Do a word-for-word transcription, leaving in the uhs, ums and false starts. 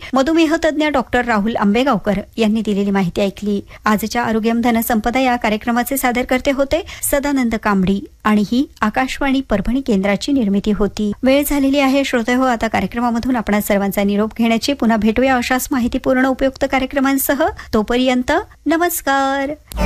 मधुमेह तज्ञ डॉक्टर राहुल आंबेगावकर यांनी दिलेली माहिती ऐकली. आजच्या आरोग्यम धनसंपदा या कार्यक्रमाचे सादरकर्ते होते सदानंद कांबडी आणि ही आकाशवाणी परभणी केंद्राची निर्मिती होती. वेळ झालेली आहे श्रोते हो, आता कार्यक्रमामधून आपण सर्वांचा निरोप घेण्याची. पुन्हा भेटूया अशाच माहितीपूर्ण उपयुक्त कार्यक्रमांसह. तोपर्यंत नमस्कार.